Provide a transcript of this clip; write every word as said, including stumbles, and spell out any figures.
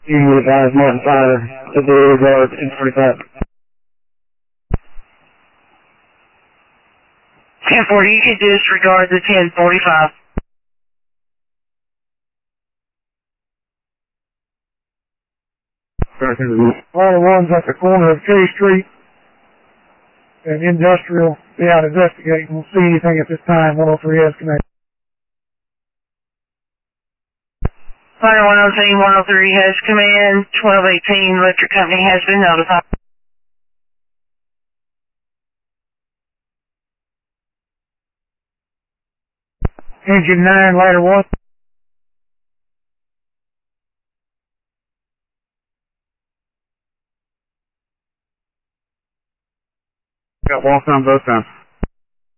You advise Martin Fire to the rear in forty-five. ten forty, you can disregard the ten forty-five. All the ones at the corner of K Street and Industrial, be out investigating. We'll see anything at this time. one oh three has connected. Fire one oh three, one oh three has command. twelve eighteen Electric Company has been notified. Engine nine, ladder one. Got walk on both times.